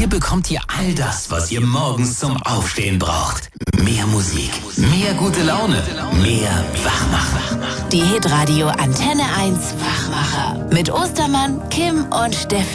Hier bekommt ihr all das, was ihr morgens zum Aufstehen braucht. Mehr Musik, mehr gute Laune, mehr Wachmacher. Die Hitradio Antenne 1 Wachmacher. Mit Ostermann, Kim und Steffi.